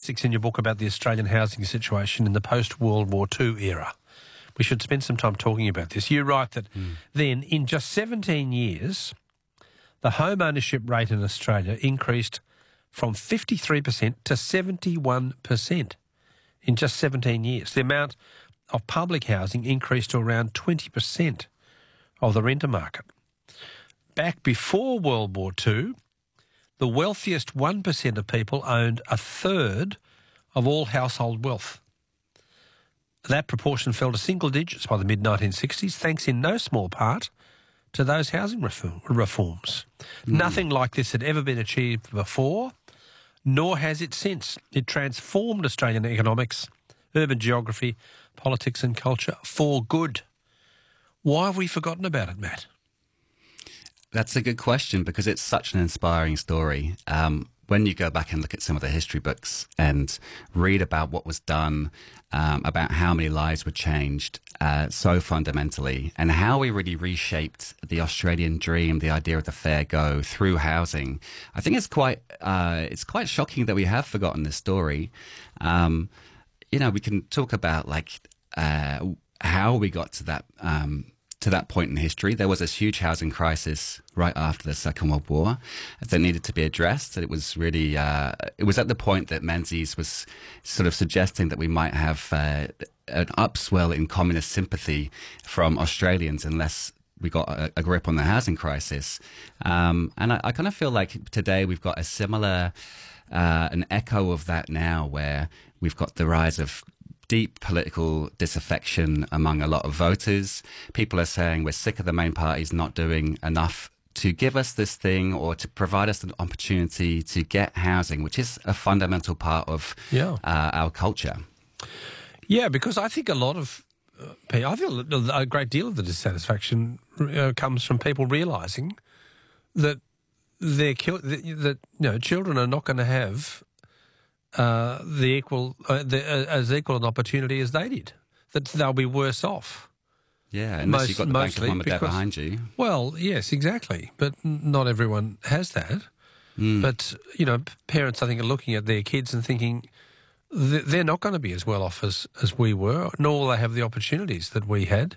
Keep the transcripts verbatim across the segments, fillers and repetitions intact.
statistics in your book about the Australian housing situation in the post-World War Two era. We should spend some time talking about this. You write that mm. then, in just seventeen years, the home ownership rate in Australia increased from fifty-three percent to seventy-one percent in just seventeen years. The amount of public housing increased to around twenty percent of the renter market. Back before World War Two, the wealthiest one percent of people owned a third of all household wealth. That proportion fell to single digits by the mid nineteen sixties, thanks in no small part to those housing reform, reforms. Mm. Nothing like this had ever been achieved before, nor has it since. It transformed Australian economics, urban geography, politics and culture for good. Why have we forgotten about it, Matt? That's a good question, because it's such an inspiring story. Um, when you go back and look at some of the history books and read about what was done, um, about how many lives were changed uh, so fundamentally, and how we really reshaped the Australian dream, the idea of the fair go through housing, I think it's quite uh, it's quite shocking that we have forgotten this story. Um, you know, we can talk about like uh, how we got to that. Um, To that point in history. There was this huge housing crisis right after the Second World War that needed to be addressed. It was really, uh, it was at the point that Menzies was sort of suggesting that we might have uh, an upswell in communist sympathy from Australians unless we got a, a grip on the housing crisis. Um, and I, I kind of feel like today we've got a similar, uh, an echo of that now, where we've got the rise of deep political disaffection among a lot of voters. People are saying we're sick of the main parties not doing enough to give us this thing or to provide us an opportunity to get housing, which is a fundamental part of yeah. uh, our culture. Yeah, because I think a lot of uh, people, I feel a great deal of the dissatisfaction uh, comes from people realising that their that, that you know children are not going to have Uh, the equal, uh, the, uh, as equal an opportunity as they did, that they'll be worse off. Yeah, unless Most, you've got the bank of mum and dad behind you. Well, yes, exactly, but not everyone has that. Mm. But, you know, parents, I think, are looking at their kids and thinking th- they're not going to be as well off as, as we were, nor will they have the opportunities that we had.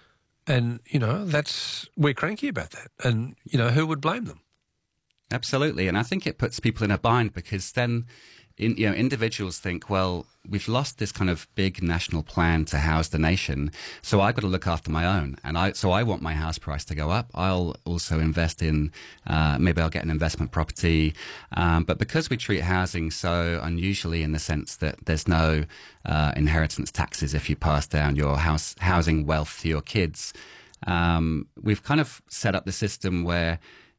And, you know, that's, we're cranky about that. And, you know, who would blame them? Absolutely, and I think it puts people in a bind, because then In, you know, individuals think, well, we've lost this kind of big national plan to house the nation, so I've got to look after my own, and I so I want my house price to go up. I'll also invest in, uh, maybe I'll get an investment property, um, but because we treat housing so unusually in the sense that there's no uh, inheritance taxes if you pass down your house housing wealth to your kids, um, we've kind of set up the system where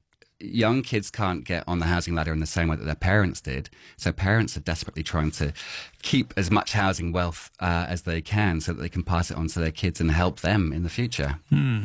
young kids can't get on the housing ladder in the same way that their parents did. So parents are desperately trying to keep as much housing wealth uh, as they can so that they can pass it on to their kids and help them in the future. Hmm.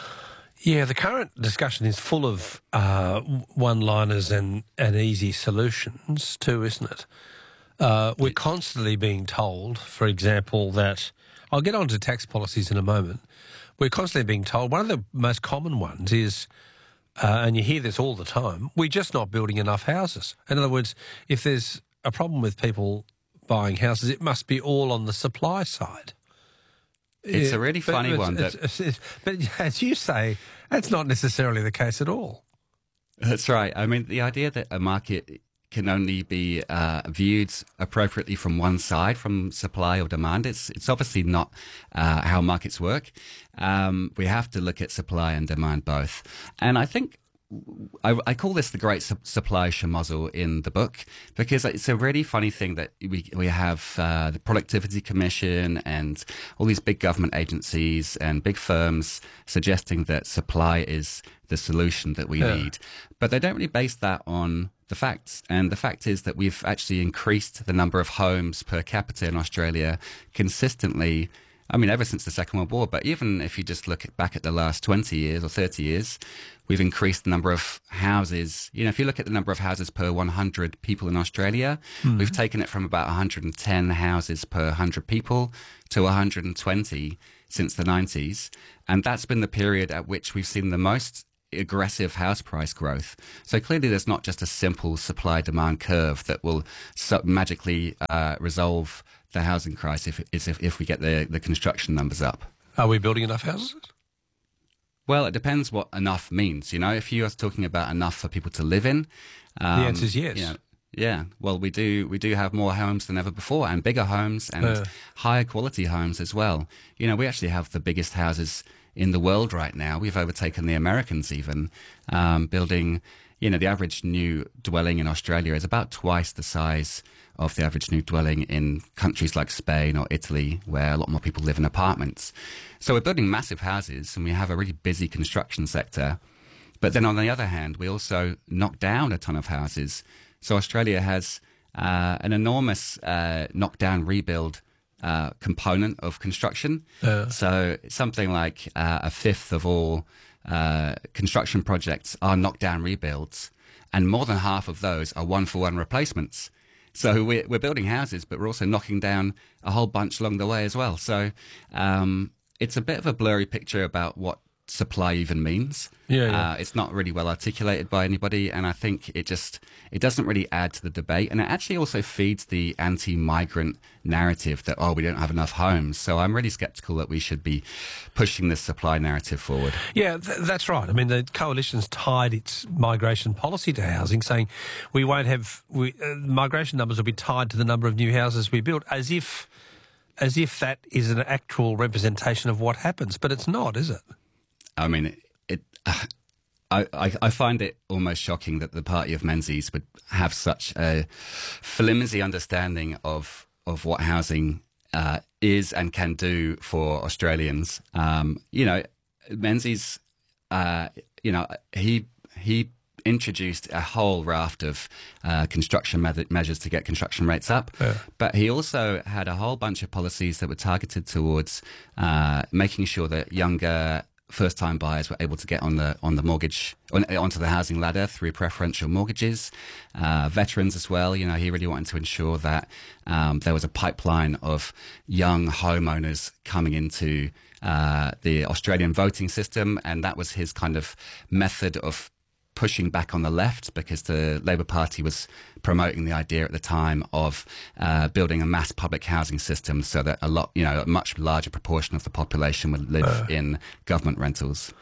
Yeah, the current discussion is full of uh, one-liners and, and easy solutions too, isn't it? Uh, we're constantly being told, for example, that... I'll get on to tax policies in a moment. We're constantly being told, one of the most common ones is... Uh, and you hear this all the time, we're just not building enough houses. In other words, if there's a problem with people buying houses, it must be all on the supply side. It's yeah, a really funny it's, one. It's, that... it's, it's, but as you say, that's not necessarily the case at all. That's right. I mean, the idea that a market can only be uh, viewed appropriately from one side, from supply or demand. It's it's obviously not uh, how markets work. Um, we have to look at supply and demand both. And I think I, I call this the great su- supply schmozzle in the book, because it's a really funny thing that we we have uh, the Productivity Commission and all these big government agencies and big firms suggesting that supply is the solution that we yeah. need. But they don't really base that on the facts. And the fact is that we've actually increased the number of homes per capita in Australia consistently, I mean, ever since the Second World War. But even if you just look back at the last twenty years or thirty years, we've increased the number of houses. You know, if you look at the number of houses per one hundred people in Australia, mm-hmm. we've taken it from about one hundred ten houses per one hundred people to one hundred twenty since the nineties. And that's been the period at which we've seen the most aggressive house price growth. So clearly there's not just a simple supply-demand curve that will so magically uh, resolve the housing crisis if, if, if we get the, the construction numbers up. Are we building enough houses? Well, it depends what enough means. You know, if you are talking about enough for people to live in, um, the answer is yes. You know, yeah. Well, we do we do have more homes than ever before, and bigger homes, and uh. higher quality homes as well. You know, we actually have the biggest houses in the world right now. We've overtaken the Americans even, um, building. You know, the average new dwelling in Australia is about twice the size of the average new dwelling in countries like Spain or Italy, where a lot more people live in apartments. So we're building massive houses, and we have a really busy construction sector. But then on the other hand, we also knock down a ton of houses. So Australia has uh, an enormous uh, knock-down rebuild uh, component of construction. Uh. So something like uh, a fifth of all uh, construction projects are knock-down rebuilds, and more than half of those are one-for-one replacements. So we're, we're building houses, but we're also knocking down a whole bunch along the way as well. So um, it's a bit of a blurry picture about what supply even means. Yeah, yeah. Uh, it's not really well articulated by anybody, and I think it just it doesn't really add to the debate, and it actually also feeds the anti-migrant narrative that, oh, we don't have enough homes. So I'm really sceptical that we should be pushing this supply narrative forward. Yeah, th- that's right. I mean, the coalition's tied its migration policy to housing, saying we won't have we, uh, migration numbers will be tied to the number of new houses we build, as if as if that is an actual representation of what happens. But it's not, is it? I mean, it. it uh, I, I, I find it almost shocking that the party of Menzies would have such a flimsy understanding of of what housing uh, is and can do for Australians. Um, you know, Menzies, uh, you know, he he introduced a whole raft of uh, construction me- measures to get construction rates up, yeah. But he also had a whole bunch of policies that were targeted towards uh, making sure that younger first-time buyers were able to get on the on the mortgage on, onto the housing ladder through preferential mortgages. Uh, veterans as well. You know, he really wanted to ensure that um, there was a pipeline of young homeowners coming into uh, the Australian voting system, and that was his kind of method of pushing back on the left, because the Labour Party was promoting the idea at the time of uh, building a mass public housing system so that a lot, you know, a much larger proportion of the population would live uh. in government rentals.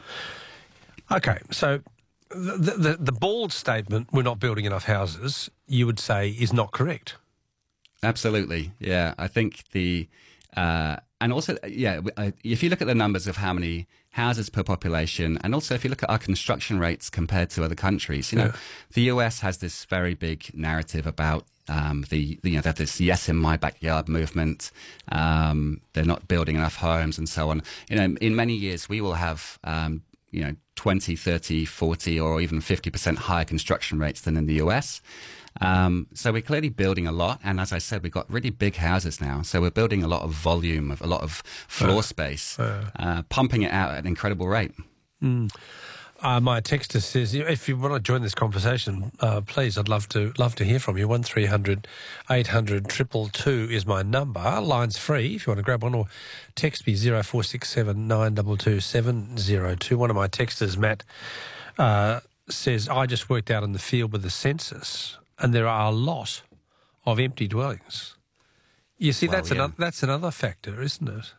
Okay, so the, the the bald statement, we're not building enough houses, you would say is not correct. Absolutely, yeah. I think the... Uh, and also, yeah, if you look at the numbers of how many houses per population, and also if you look at our construction rates compared to other countries, you know, yeah. The U S has this very big narrative about um, the, you know, that this yes in my backyard movement. Um, they're not building enough homes and so on. You know, in many years we will have, um, you know, twenty, thirty, forty, or even fifty percent higher construction rates than in the U S. Um, so we're clearly building a lot, and as I said, we've got really big houses now, so we're building a lot of volume, of a lot of floor uh, space, uh, uh, pumping it out at an incredible rate. Mm. Uh, my texter says, if you want to join this conversation, uh, please, I'd love to love to hear from you. one three hundred eight hundred two two two is my number. Line's free if you want to grab one, or text me zero four six seven nine two two seven zero two. One of my texters, Matt, uh, says, I just worked out in the field with the census, and there are a lot of empty dwellings. You see, well, that's, yeah. another, that's another factor, isn't it?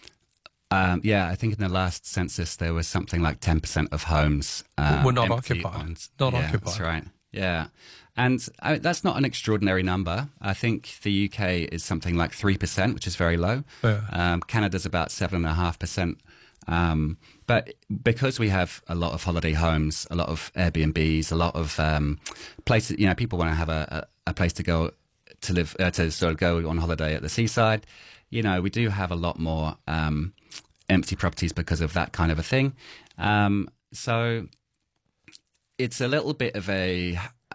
Um, yeah, I think in the last census there was something like ten percent of homes um, were not occupied. On, not yeah, occupied. That's right. Yeah. And I, that's not an extraordinary number. I think the U K is something like three percent, which is very low. Yeah. Um, Canada's about seven point five percent. Um, but because we have a lot of holiday homes, a lot of Airbnbs, a lot of um, places, you know, people want to have a, a, a place to go to live, uh, to sort of go on holiday at the seaside. You know, we do have a lot more um, empty properties because of that kind of a thing. Um, so it's a little bit of a...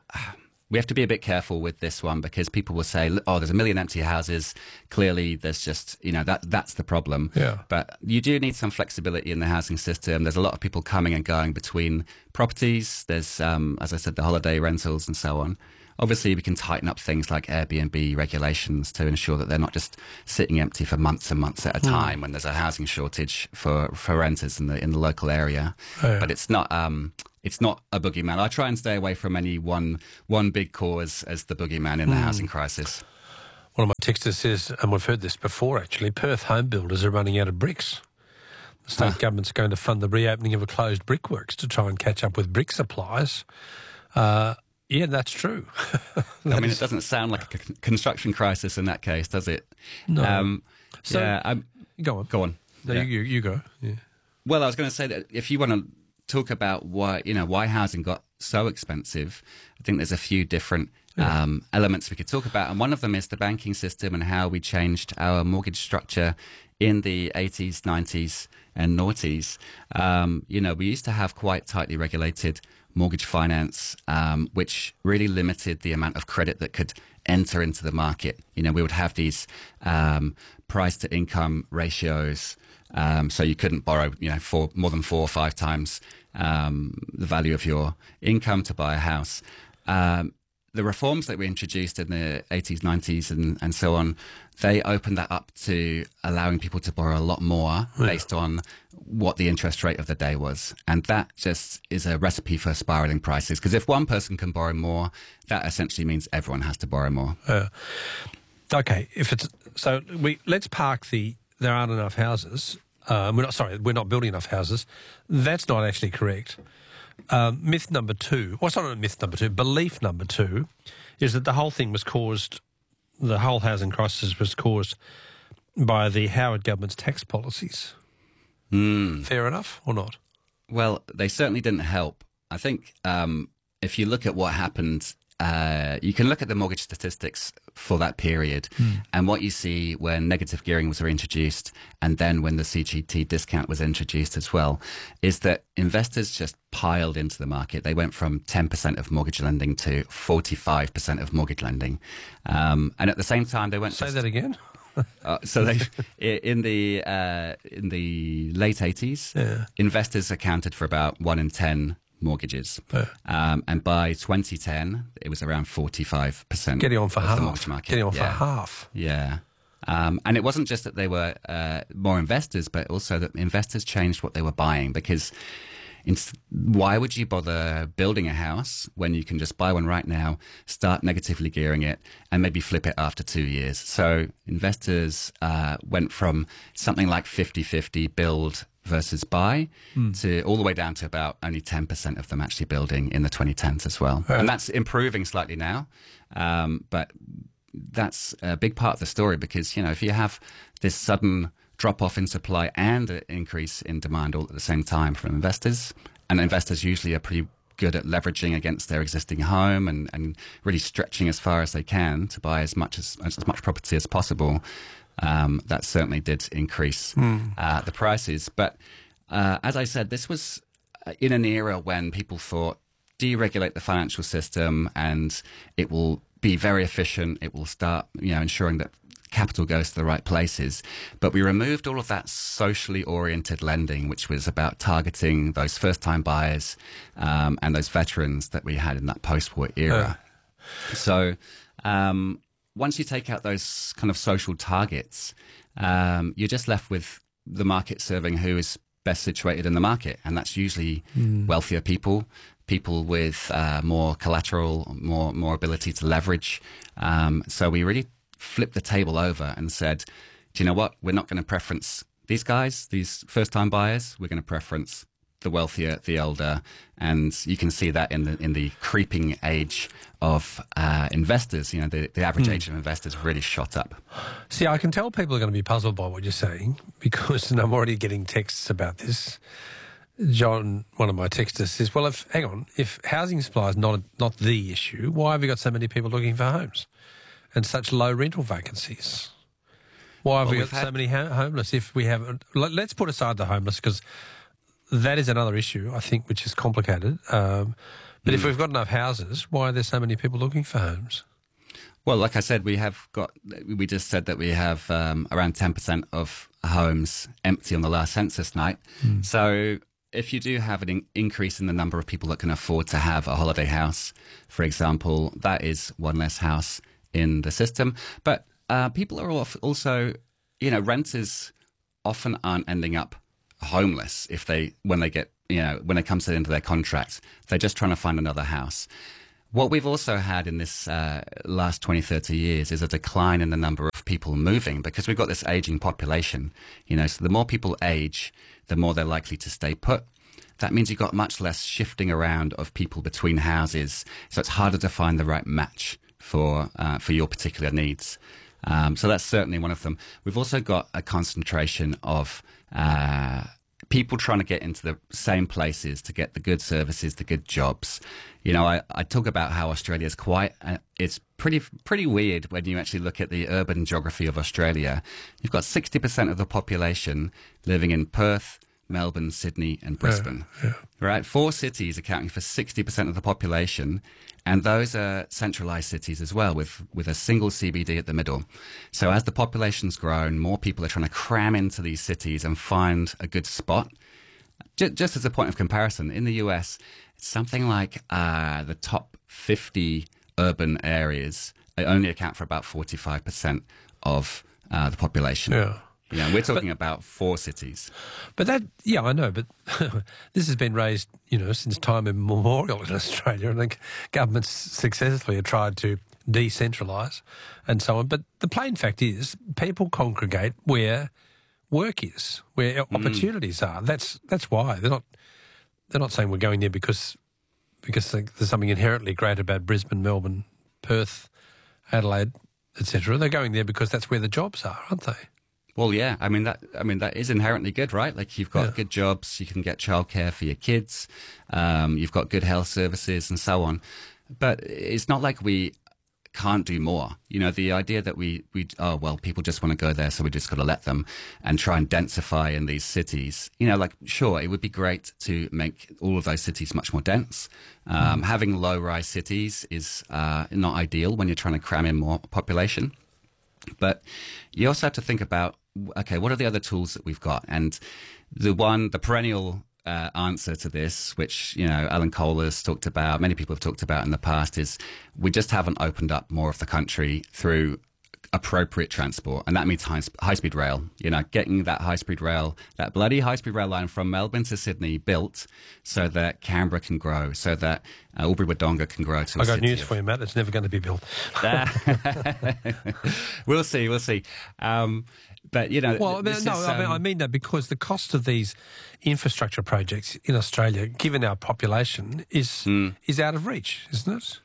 We have to be a bit careful with this one, because people will say, oh, there's a million empty houses. Clearly, there's just, you know, that that's the problem. Yeah. But you do need some flexibility in the housing system. There's a lot of people coming and going between properties. There's, um, as I said, the holiday rentals and so on. obviously we can tighten up things like Airbnb regulations to ensure that they're not just sitting empty for months and months at a time mm. when there's a housing shortage for, for renters in the in the local area. Oh, yeah. But it's not um, it's not a boogeyman. I try and stay away from any one one big cause as the boogeyman in the mm. housing crisis. One of my texters says, and we've heard this before actually, Perth home builders are running out of bricks. The state huh. government's going to fund the reopening of a closed brickworks to try and catch up with brick supplies. Uh, yeah, that's true. that I mean, is... it doesn't sound like a construction crisis in that case, does it? No. Um, so, yeah, I'm, go on. Go on. No, yeah. you, you go. Yeah. Well, I was going to say that if you want to talk about why, you know, why housing got so expensive, I think there's a few different yeah. um, elements we could talk about. And one of them is the banking system and how we changed our mortgage structure in the eighties, nineties and noughties. Um, you know, we used to have quite tightly regulated mortgage finance, um, which really limited the amount of credit that could enter into the market. You know, we would have these um, price to income ratios. Um, so you couldn't borrow, you know, for more than four or five times um, the value of your income to buy a house. Um, the reforms that we introduced in the eighties, nineties and, and so on, they opened that up to allowing people to borrow a lot more yeah. based on what the interest rate of the day was. And that just is a recipe for spiraling prices. Because if one person can borrow more, that essentially means everyone has to borrow more. Uh, okay, if it's so, we let's park the there aren't enough houses. Um, we're not sorry, we're not building enough houses. That's not actually correct. Um, myth number two, well, it's not a myth number two, belief number two is that the whole thing was caused, the whole housing crisis was caused by the Howard government's tax policies. Mm. Fair enough or not? Well, they certainly didn't help. I think um, if you look at what happened, uh, you can look at the mortgage statistics for that period mm. and what you see when negative gearing was reintroduced and then when the C G T discount was introduced as well, is that investors just piled into the market. They went from ten percent of mortgage lending to forty-five percent of mortgage lending. Um, and at the same time, they went... Say just, that again? uh, so they, in the uh, in the late eighties, yeah. investors accounted for about one in ten mortgages. Yeah. Um, and by twenty ten, it was around forty-five percent. Getting on for of half. The mortgage market. Getting on yeah. for half. Yeah. Um, and it wasn't just that they were uh, more investors, but also that investors changed what they were buying. Because in, why would you bother building a house when you can just buy one right now, start negatively gearing it, and maybe flip it after two years? So investors uh, went from something like fifty-fifty build versus buy mm. to all the way down to about only ten percent of them actually building in the twenty tens as well. Uh, and that's improving slightly now. Um, but that's a big part of the story because, you know, if you have this sudden drop off in supply and an increase in demand all at the same time from investors, and investors usually are pretty good at leveraging against their existing home and, and really stretching as far as they can to buy as much as, as much property as possible. Um, that certainly did increase mm. uh, the prices. But uh, as I said, this was in an era when people thought deregulate the financial system and it will be very efficient. It will start, you know, ensuring that capital goes to the right places. But we removed all of that socially oriented lending, which was about targeting those first-time buyers um, and those veterans that we had in that post-war era. Uh. So um, once you take out those kind of social targets, um, you're just left with the market serving who is best situated in the market. And that's usually mm. wealthier people, people with uh, more collateral, more, more ability to leverage. Um, so we really flipped the table over and said, do you know what? We're not going to preference these guys, these first-time buyers. We're going to preference the wealthier, the elder, and you can see that in the in the creeping age of uh, investors. You know, the, the average mm. age of investors really shot up. See, I can tell people are going to be puzzled by what you're saying because, and I'm already getting texts about this. John, one of my texters, says, "Well, if hang on, if housing supply is not not the issue, why have we got so many people looking for homes and such low rental vacancies? Why have well, we got had... so many ho- homeless? If we have, let's put aside the homeless because." That is another issue, I think, which is complicated. Um, but mm. if we've got enough houses, why are there so many people looking for homes? Well, like I said, we have got, we just said that we have um, around ten percent of homes empty on the last census night. Mm. So if you do have an in- increase in the number of people that can afford to have a holiday house, for example, that is one less house in the system. But uh, people are also, you know, renters often aren't ending up homeless if they when they get, you know, when it comes to the end of their contract. They're just trying to find another house. What we've also had in this uh, last twenty, thirty years is a decline in the number of people moving because we've got this aging population. You know, so the more people age, the more they're likely to stay put. That means you've got much less shifting around of people between houses. So it's harder to find the right match for uh, for your particular needs. Um, so that's certainly one of them. We've also got a concentration of uh, people trying to get into the same places to get the good services, the good jobs. You know, I, I talk about how Australia is quite, uh, it's pretty pretty weird when you actually look at the urban geography of Australia. You've got sixty percent of the population living in Perth, Melbourne, Sydney and Brisbane. Yeah, yeah. Right? Four cities accounting for sixty percent of the population. And those are centralised cities as well, with, with a single C B D at the middle. So as the population's grown, more people are trying to cram into these cities and find a good spot. Just, just as a point of comparison, in the U S, it's something like uh, the top fifty urban areas they only account for about forty-five percent of uh, the population. Yeah. You know, we're talking but, about four cities. But that, yeah, I know, but this has been raised, you know, since time immemorial in Australia. I think governments successfully have tried to decentralise and so on. But the plain fact is people congregate where work is, where mm. opportunities are. That's that's why. They're not they're not saying we're going there because because there's something inherently great about Brisbane, Melbourne, Perth, Adelaide, et cetera. They're going there because that's where the jobs are, aren't they? Well, yeah. I mean that. I mean that is inherently good, right? Like you've got yeah. good jobs, you can get childcare for your kids, um, you've got good health services, and so on. But it's not like we can't do more. You know, the idea that we we oh well, people just want to go there, so we just got to let them and try and densify in these cities. You know, like sure, it would be great to make all of those cities much more dense. Um, mm. Having low-rise cities is uh, not ideal when you're trying to cram in more population. But you also have to think about, okay, what are the other tools that we've got? And the one, the perennial uh, answer to this, which, you know, Alan Kohler's talked about, many people have talked about in the past, is we just haven't opened up more of the country through appropriate transport. And that means high, high-speed rail. You know, getting that high-speed rail, that bloody high-speed rail line from Melbourne to Sydney built so that Canberra can grow, so that uh, Albury-Wodonga can grow to a I got city news of... for you, Matt. It's never going to be built. We'll see, we'll see. Um, but, you know... Well, I mean, this no, is, I, mean, um, I mean that because the cost of these infrastructure projects in Australia, given our population, is mm. is out of reach, isn't it?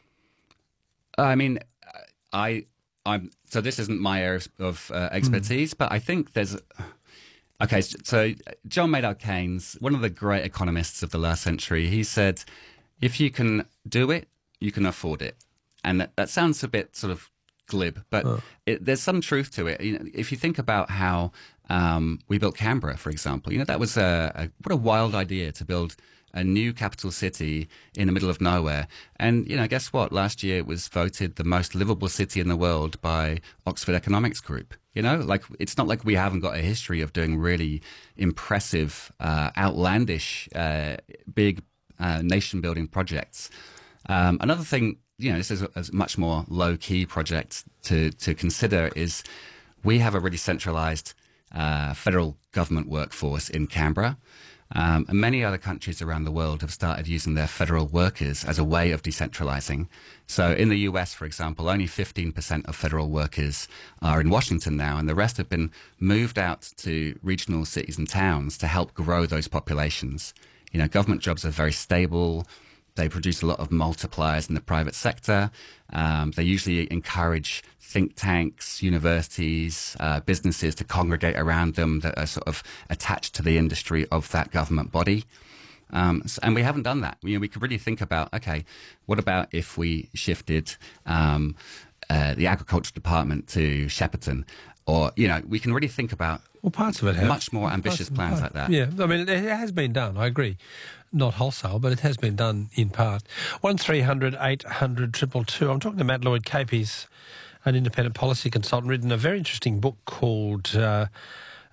I mean, I... I'm, so this isn't my area of uh, expertise, mm. but I think there's... Okay, so John Maynard Keynes, one of the great economists of the last century, he said, if you can do it, you can afford it. And that, that sounds a bit sort of glib, but oh. it, there's some truth to it. You know, if you think about how um, we built Canberra, for example, you know, that was a, a what a wild idea to build a new capital city in the middle of nowhere. And, you know, guess what? Last year it was voted the most livable city in the world by Oxford Economics Group. You know, like it's not like we haven't got a history of doing really impressive, uh, outlandish, uh, big uh, nation-building projects. Um, another thing, you know, this is a, a much more low-key project to, to consider is we have a really centralised uh, federal government workforce in Canberra. Um, and many other countries around the world have started using their federal workers as a way of decentralizing. So in the U S, for example, only fifteen percent of federal workers are in Washington now, and the rest have been moved out to regional cities and towns to help grow those populations. You know, government jobs are very stable. They produce a lot of multipliers in the private sector. Um, they usually encourage think tanks, universities, uh, businesses to congregate around them that are sort of attached to the industry of that government body. Um, so, and we haven't done that. You know, we could really think about, okay, what about if we shifted um, uh, the agriculture department to Shepparton? Or, you know, we can really think about well, parts of it have. much more ambitious plans like that. Yeah, I mean, it has been done, I agree. Not wholesale, but it has been done in part. one three hundred eight hundred two two two. I'm talking to Matt Lloyd-Cape. He's an independent policy consultant, written a very interesting book called uh,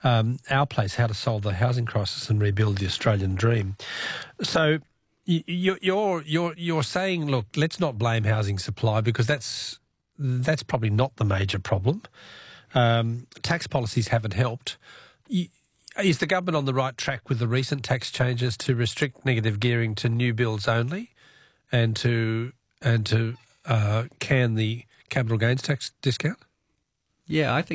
um, Our Place, How to Solve the Housing Crisis and Rebuild the Australian Dream. So y- y- you're you're you're saying, look, let's not blame housing supply because that's that's probably not the major problem. Um, tax policies haven't helped. Y- Is the government on the right track with the recent tax changes to restrict negative gearing to new builds only, and to and to uh, can the capital gains tax discount? Yeah, I think